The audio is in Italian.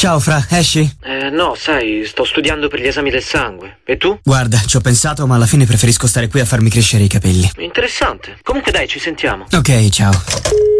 Ciao Fra, esci? No, sai, sto studiando per gli esami del sangue. E tu? Guarda, ci ho pensato, ma alla fine preferisco stare qui a farmi crescere i capelli. Interessante. Comunque dai, ci sentiamo. Ok, ciao.